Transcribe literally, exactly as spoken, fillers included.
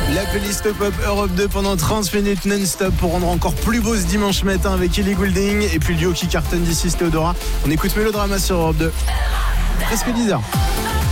La playlist pop Europe deux pendant trente minutes non-stop pour rendre encore plus beau ce dimanche matin avec Ellie Goulding et puis le duo qui cartonne d'ici, Théodora. On écoute Mélodrama sur Europe deux. Presque dix heures.